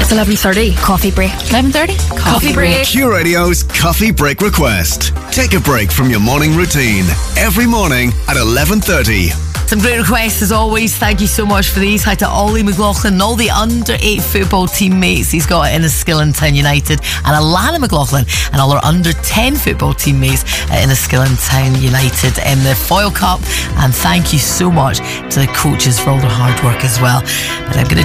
It's 11:30. Coffee break. 11:30? Coffee break. Q Radio's Coffee Break Request. Take a break from your morning routine. Every morning at 11:30. Some great requests as always. Thank you so much for these. Hi to Ollie McLaughlin and all the under-8 football teammates he's got in Skillintown United, and Alana McLaughlin and all our under-10 football teammates in Skillintown United in the Foyle Cup. And thank you so much to the coaches for all their hard work as well. But I'm going to